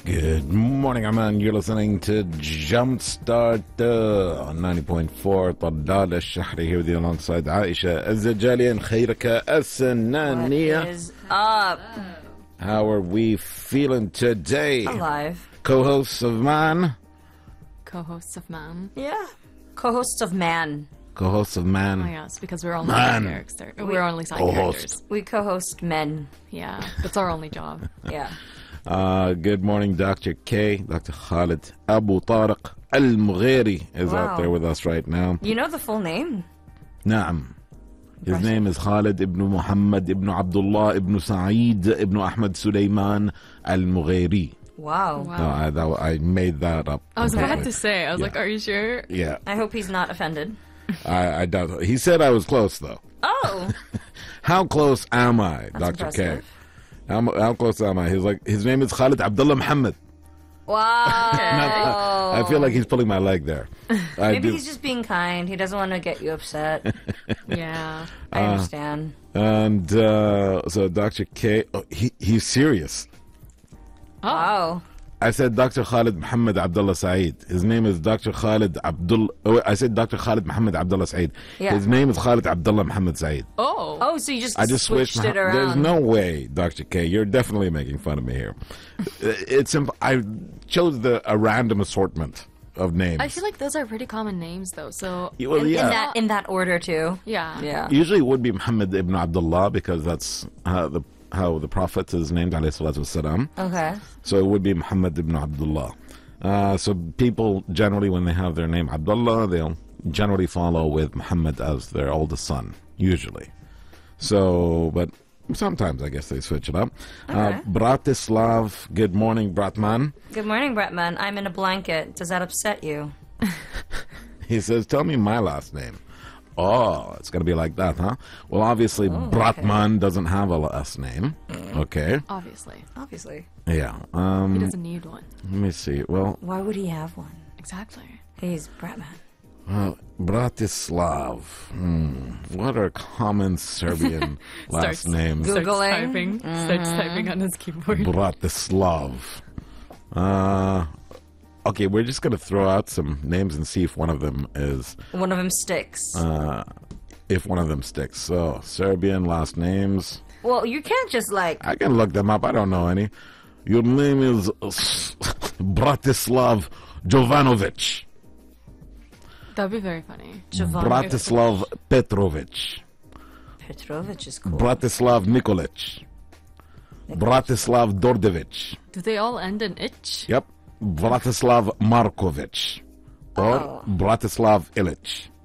Good morning, Aman. You're listening to Jumpstart on 90.4. طلال الشحري here with you alongside Aisha الزجالي and خيرك السنانية. What is up? How are we feeling today? Alive. Co-hosts of Man. Co-hosts of Man. Yeah. Co-hosts of Man. Co-hosts of Oh Man. my gosh, because we're only Man. side characters. We're only side Co-host. characters. We co-host men. Yeah, that's our only job. Yeah. Good morning, Dr. K. Dr. Khalid Abu Tariq Al-Mugheri is out Wow. there with us right now. You know the full name? Naam. His Impressive. name is Khalid ibn Muhammad ibn Abdullah ibn Sa'id ibn Ahmad Sulaiman Al-Mugheri. Wow. Wow. No, I made that up. I was Okay. about to say, I was Yeah. like, are you sure? Yeah, I hope he's not offended. I doubt. He said I was close, though. Oh. How close am I, That's Dr. K? impressive. How close am I? He's like, his name is Khalid Abdullah Muhammad. Wow. I feel like he's pulling my leg there. I Maybe do. he's just being kind. He doesn't want to get you upset. Yeah. I understand. And so Dr. K, he's serious. Wow. I said Dr. Khalid Muhammad Abdullah Saeed. His name is Dr. Khalid Abdullah. I said Dr. Khalid Muhammad Abdullah Saeed. Yeah. His name is Khalid Abdullah Muhammad Saeed. Oh. Oh, so you just I just switched it around. There's no way, Dr. K. You're definitely making fun of me here. I chose a random assortment of names. I feel like those are pretty common names, though. So, Well, in, yeah. in that order, too. yeah. Yeah. Usually it would be Muhammad ibn Abdullah because that's how the Prophet is named, alayhi salatu wasalam. Okay. So it would be Muhammad ibn Abdullah. So people generally, when they have their name Abdullah, they'll generally follow with Muhammad as their oldest son, usually. So, but sometimes I guess they switch it up. Okay. Bratislav, good morning, Bratman. Good morning, Bretman. I'm in a blanket. Does that upset you? He says, tell me my last name. Oh, it's going to be like that, huh? Well, obviously, Bratman doesn't have a last name. Okay. Obviously. Obviously. Yeah. He doesn't need one. Let me see. Well, Why would he have one? Exactly. He's Bretman. Bratislav. What are common Serbian last Starts- names? Good. Starts Googling. typing. Starts typing on his keyboard. Bratislav. Okay, we're just going to throw out some names and see if one of them is, One of them sticks. if one of them sticks. So, Serbian last names. Well, you can't just like. I can look them up. I don't know any. Your name is Bratislav Jovanovic. That'd be very funny. Bratislav Petrovic. Petrovic is cool. Bratislav Nikolic. Bratislav Dordevic. Do they all end in itch? Yep. Bratislav Markovic. Or Oh. Bratislav Ilic.